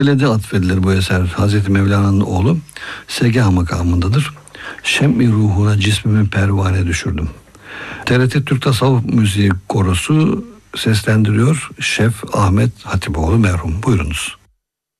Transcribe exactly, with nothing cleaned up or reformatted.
Lede atfedilir bu eser. Hazreti Mevlana'nın oğlu Segah makamındadır. Şem-i ruhuna cismimi pervane düşürdüm. T R T Türk Tasavvuf Müziği Korosu seslendiriyor. Şef Ahmet Hatipoğlu merhum. Buyurunuz.